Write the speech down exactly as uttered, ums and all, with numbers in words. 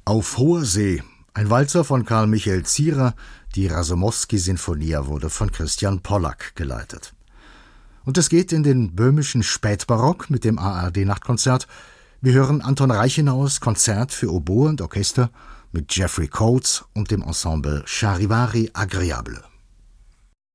Auf hoher See, ein Walzer von Karl Michael Zierer, die Rasomowski-Sinfonia wurde von Christian Pollack geleitet. Und es geht in den böhmischen Spätbarock mit dem A R D-Nachtkonzert. Wir hören Anton Reichenauers Konzert für Oboe und Orchester mit Jeffrey Coates und dem Ensemble Charivari Agréable.